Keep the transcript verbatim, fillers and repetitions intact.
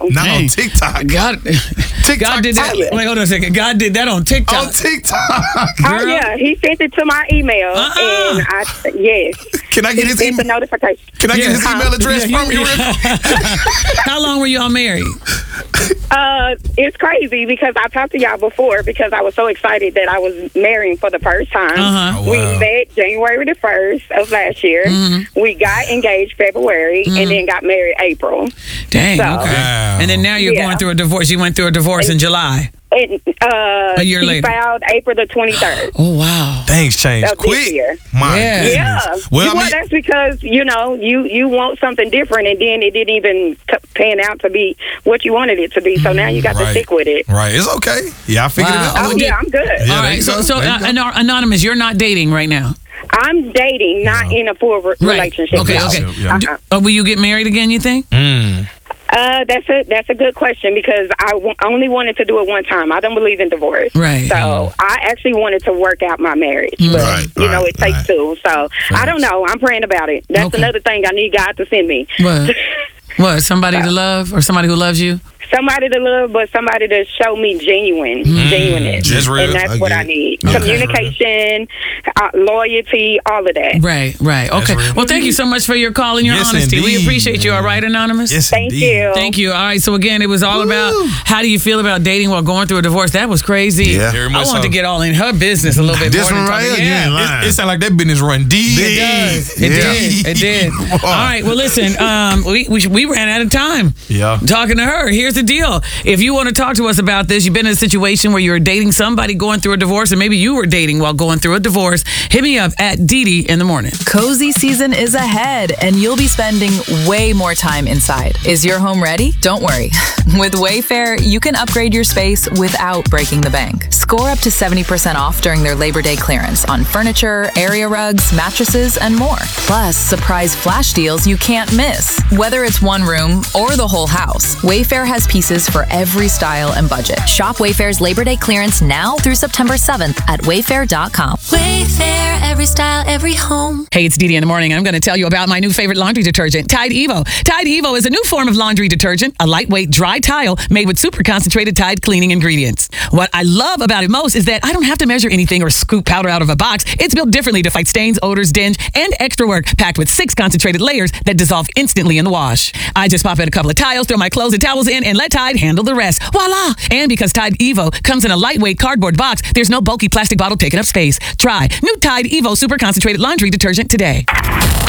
Not Dang. on TikTok. God, TikTok God did that. talent. Wait, hold on a second. God did that on TikTok. On TikTok. Oh yeah, he sent it to my email, Uh-uh. and I yes. Can I get He his sent the email? notification. Can I get his Yeah. email address Yeah, from you- you? real quick? How long were y'all married? Uh, it's crazy because I talked to y'all before because I was so excited that I was marrying for the first time. Uh-huh. Oh, We wow. met January the first of last year. Mm-hmm. We got engaged February and then got married April. Dang, So- okay. Wow. And then now you're Yeah. going through a divorce. You went through a divorce in July. And, uh, A year she later. filed April the twenty-third. Oh, wow. Things changed Of this quick. year. My Yeah. goodness. Yeah. Well, well, I mean, that's because, you know, you, you want something different, and then it didn't even t- pan out to be what you wanted it to be. So now you got to Right. stick with it. right. It's okay. Yeah, I figured Wow. it out. Oh, yeah, I'm good. Yeah, All there right. you So, go. so There you uh, go. Ano- Anonymous, you're not dating right now. I'm dating, not in a full re- Right. relationship. Okay, no. okay. Yeah. Uh-uh. Uh, will you get married again, you think? Mm. Uh, that's a that's a good question because I w- only wanted to do it one time. I don't believe in divorce, Right. So I actually wanted to work out my marriage, but Right, you know right, it takes right. two. So I don't know. I'm praying about it. That's Okay. another thing I need God to send me. What? What? Somebody to love or somebody who loves you? Somebody to love, but somebody to show me genuine, genuineness, Just real. and that's I what get I it. need. Okay. Communication, uh, loyalty, all of that. Right, right. Okay. real. Well, thank you so much for your call and your Yes, honesty. We indeed. appreciate you. All right, Anonymous? Yes, Thank indeed. you. Thank you. All right. So again, it was all about how do you feel about dating while going through a divorce? That was crazy. Yeah. Very I much wanted so. to get all in her business a little bit This more. one than right talking- here, you ain't yeah. lying. It, it sound like that business run deep. It does. It Yeah. did. It did. All right. Well, listen. Um, we, we we ran out of time. Yeah. Talking to her. Here's the deal. If you want to talk to us about this, you've been in a situation where you're dating somebody going through a divorce, and maybe you were dating while going through a divorce. Hit me up at Dee Dee in the morning. Cozy season is ahead, and you'll be spending way more time inside. Is your home ready? Don't worry. With Wayfair, you can upgrade your space without breaking the bank. Score up to seventy percent off during their Labor Day clearance on furniture, area rugs, mattresses, and more. Plus, surprise flash deals you can't miss. Whether it's one room or the whole house, Wayfair has pieces for every style and budget. Shop Wayfair's Labor Day clearance now through September seventh at wayfair dot com. Wayfair, every style, every home. Hey, it's Dee Dee in the morning. I'm going to tell you about my new favorite laundry detergent, Tide Evo. Tide Evo is a new form of laundry detergent, a lightweight dry tile made with super concentrated Tide cleaning ingredients. What I love about it most is that I don't have to measure anything or scoop powder out of a box. It's built differently to fight stains, odors, dinge, and extra work, packed with six concentrated layers that dissolve instantly in the wash. I just pop in a couple of tiles, throw my clothes and towels in, and let Tide handle the rest. Voila! And because Tide Evo comes in a lightweight cardboard box, there's no bulky plastic bottle taking up space. Try new Tide Evo super concentrated laundry detergent today.